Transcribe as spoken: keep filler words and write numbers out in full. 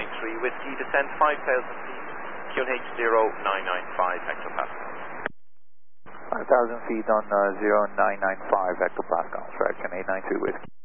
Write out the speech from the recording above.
nine three Whiskey, descend five thousand feet, Q N H zero nine nine five hectopascals. five thousand feet on uh, zero nine nine five hectopascals, right, Q N H nine three Whiskey.